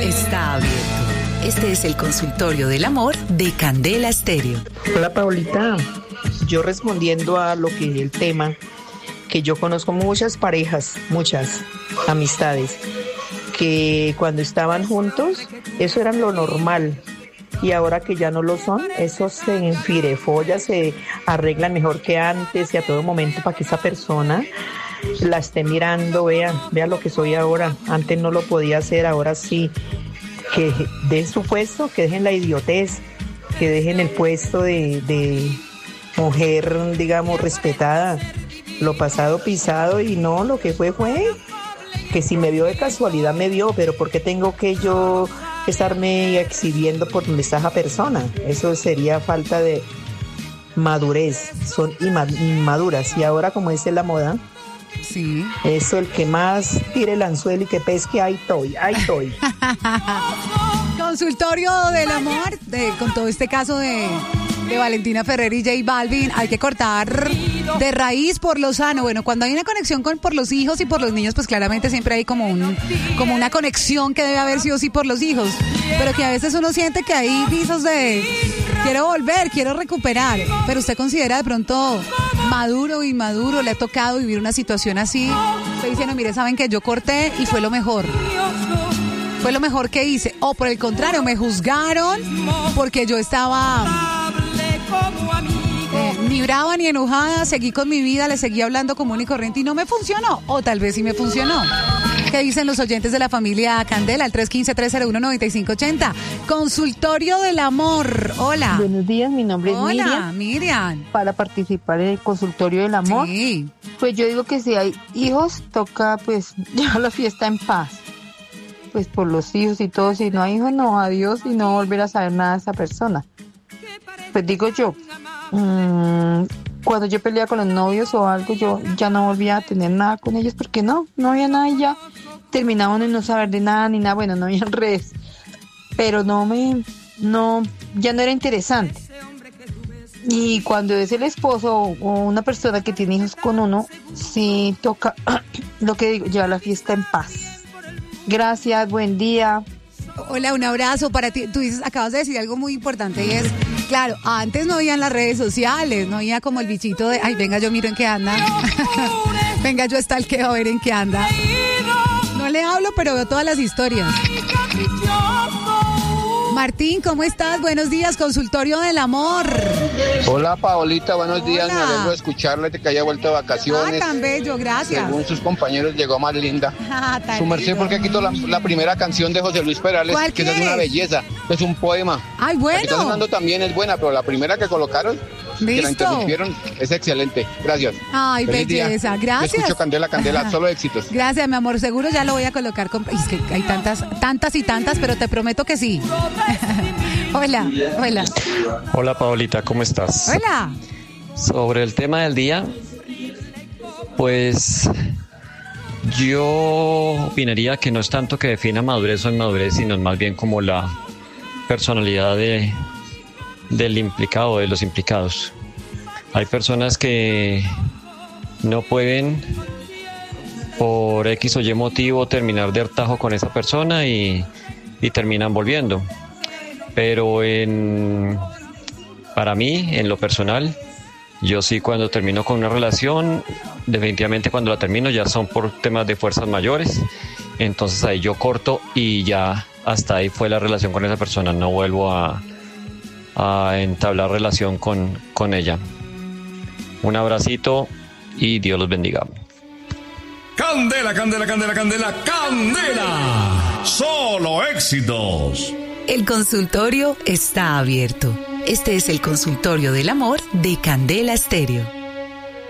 está abierto. Este es el consultorio del amor de Candela Estéreo. Hola Paulita, yo respondiendo a lo que el tema, que yo conozco muchas parejas, muchas amistades, que cuando estaban juntos, eso era lo normal. Y ahora que ya no lo son, eso se enfirefolla, se arregla mejor que antes y a todo momento para que esa persona la esté mirando, vea lo que soy ahora. Antes no lo podía hacer, ahora sí. Que den su puesto, que dejen la idiotez, que dejen el puesto de mujer, digamos, respetada. Lo pasado pisado y no, lo que fue, que si me vio de casualidad me vio, pero ¿por qué tengo que yo estarme exhibiendo por donde está esa persona? Eso sería falta de madurez, son inmaduras. Y ahora, como dice la moda, sí, eso, el que más tire el anzuelo y que pesque, ahí estoy. Consultorio del amor, con todo este caso de Valentina Ferrer y J Balvin, hay que cortar de raíz por lo sano. Bueno, cuando hay una conexión por los hijos y por los niños, pues claramente siempre hay como una conexión que debe haber sí o sí por los hijos, pero que a veces uno siente que hay visos de quiero volver, quiero recuperar, pero usted considera de pronto maduro o inmaduro, le ha tocado vivir una situación así, usted dice, no, mire, saben que yo corté y fue lo mejor que hice, o por el contrario, me juzgaron porque yo estaba ni brava ni enojada, seguí con mi vida, le seguí hablando común y corriente y no me funcionó, o tal vez sí me funcionó. ¿Qué dicen los oyentes de la familia Candela? El 315-301-9580. Consultorio del amor. Hola. Buenos días, mi nombre es Miriam. Hola, Miriam. Para participar en el consultorio del amor. Sí. Pues yo digo que si hay hijos, toca pues llevar la fiesta en paz. Pues por los hijos y todo. Si no hay hijos, no, adiós y no volver a saber nada de esa persona. Pues digo yo, cuando yo peleaba con los novios o algo, yo ya no volvía a tener nada con ellos porque no había nada y ya terminaban en no saber de nada ni nada, bueno, no había redes, pero ya no era interesante. Y cuando es el esposo o una persona que tiene hijos con uno, sí toca, lo que digo, llevar la fiesta en paz. Gracias, buen día. Hola, un abrazo para ti. Tú dices, acabas de decir algo muy importante y es, claro, antes no habían las redes sociales, no había como el bichito de, ay, venga, yo miro en qué anda. Venga, yo stalkeo a ver en qué anda. No le hablo, pero veo todas las historias. Martín, ¿cómo estás? Buenos días, consultorio del amor. Hola, Paolita, buenos días. Hola. Me alegro de escucharle, de que haya vuelto de vacaciones. Tan bello, gracias. Según sus compañeros, llegó más linda. Tan Su merced, lindo. porque quitó la primera canción de José Luis Perales, ¿Cuál que esa es quieres? una belleza, es un poema. Ay, La que está bueno. sonando también es buena, pero la primera que colocaron, que la Listo. interrumpieron, es excelente. Gracias. Ay, Feliz día. belleza, Yo gracias. escucho Candela, solo éxitos. Gracias, mi amor, seguro ya lo voy a colocar. Es que hay tantas, pero te prometo que sí. Hola. Hola Paolita, ¿cómo estás? Hola. Sobre el tema del día, pues yo opinaría que no es tanto que defina madurez o inmadurez, sino más bien como la personalidad del implicado, de los implicados. Hay personas que no pueden por X o Y motivo terminar de hartajo con esa persona y terminan volviendo. Pero para mí, en lo personal, yo sí cuando termino con una relación, definitivamente cuando la termino ya son por temas de fuerzas mayores, entonces ahí yo corto y ya hasta ahí fue la relación con esa persona, no vuelvo a entablar relación con ella. Un abracito y Dios los bendiga. Candela, solo éxitos. El consultorio está abierto. Este es el consultorio del amor de Candela Estéreo.